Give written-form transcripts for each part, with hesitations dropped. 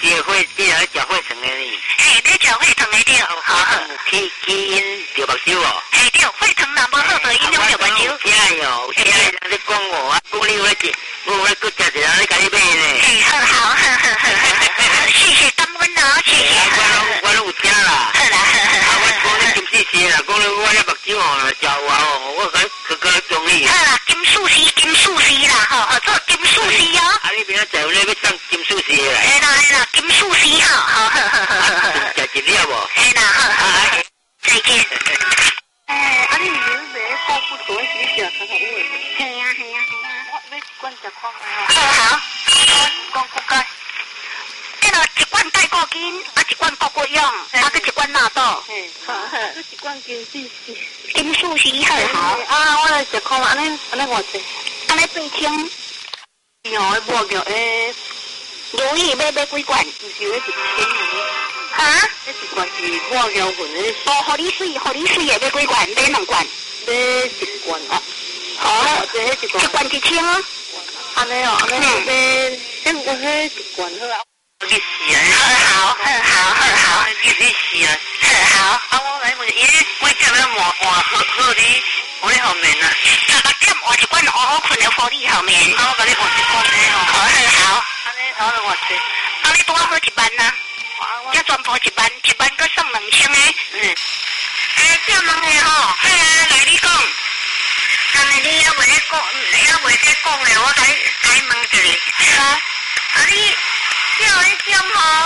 些会，你来食血肠的呢？ 嘿，你食血肠的对，好好。 起因着目睭哦。 嘿对，血肠若无好就影响着目睭。 有听哟，有听人咧讲我，啊，讲你有咧食，我咧搁食一人咧甲你买呢。 嘿，好，谢谢感恩哦，谢谢。 我拢有听啦。 好啦， 啊，我讲你金丝丝啦，讲你我咧目睭哦，食有哦，我可中意。 好啦，金素丝啦，吼，做金素丝哦。 啊，你明仔载有咧要送金素丝来。 嘿啦，金素丝吼，好。 食一粒无？ 嘿啦，好，再见。 啊，你唔是买高不多，是你食较好有诶。 嘿呀。 我买一罐食看卖吼。 好，讲骨钙。迄落一罐钙固筋，啊一罐骨骨用，啊佮一罐纳豆。 嘿，好，一罐金丝丝。 金素丝好。 啊，我来食看卖，安尼偌济？ 安尼最轻。 哦，无叫诶， 如意买几罐？ 唔是迄1000呢？ 哈？ 迄一罐是我交份诶。 哦，互你水的买几罐？买2罐？ 买10罐啊。 哦， 这一罐1000哦。 安尼哦，安尼买，这毋过迄一罐好啊。 去死啊！ 好， 你去死啊！ 好。 啊，我来问，我叫要换你，我咧后面啊。 16点换一罐好困的护理后面。 啊，我甲你换一罐咧吼。 好。 安尼头就偌济。 啊，你多好1万啊？这全部1万搁送2000个。这问的吼，来你讲。但是你还袂咧讲，咧，我甲你问一下。啊，你叫迄种吼，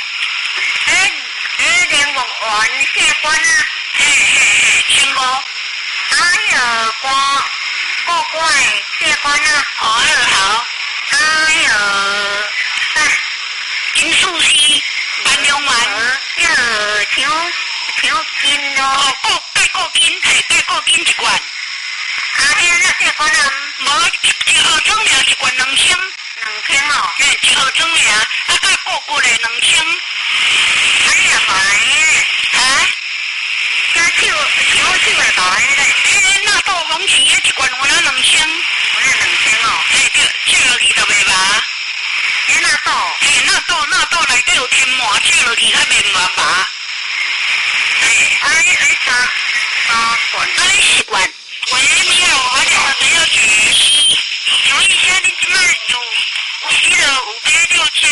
莲雾丸血管啊，听无？啊，迄个骨怪血管啊，好。啊，迄个金素丝、万用丸，迄个像筋咯，钙固筋1罐。啊，迄个血管啊，无一号装尔1罐2000。2000哦，1号装尔，啊，甲骨的2000。哎呀妈耶！啊，这手的大个咧，纳豆拢是迄1罐有那2000，哦，切落去就袂麻。纳豆内底有添麻，切落去较袂麻。啊，你3罐，啊，你10罐。我也没有去，所以现在你即摆有迄个560千，